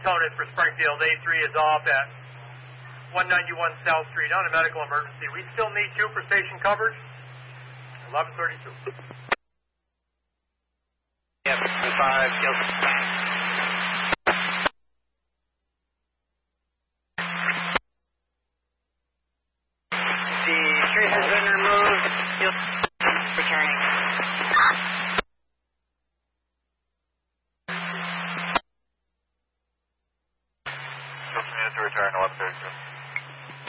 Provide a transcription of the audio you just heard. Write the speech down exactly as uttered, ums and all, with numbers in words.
Tonus for Springfield. A three is off at one ninety-one South Street on a medical emergency. We still need two for station coverage. eleven thirty-two. Yep, five, yep. The tree has been removed. Yep, returning. Just a minute to return, eleven thirty-two.